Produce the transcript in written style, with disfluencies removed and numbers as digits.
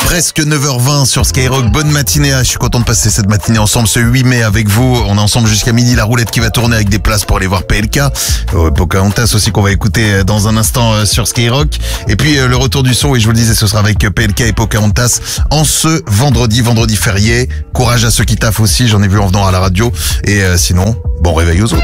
presque 9h20 sur Skyrock. Bonne matinée, je suis content de passer cette matinée ensemble ce 8 mai avec vous. On est ensemble jusqu'à midi, la roulette qui va tourner avec des places pour aller voir PLK. Pocahontas aussi qu'on va écouter dans un instant sur Skyrock. Et puis le retour du son, et je vous le disais, ce sera avec PLK et Pocahontas en ce vendredi férié. Courage à ceux qui taffent aussi, j'en ai vu en venant à la radio. Et sinon, bon réveil aux autres.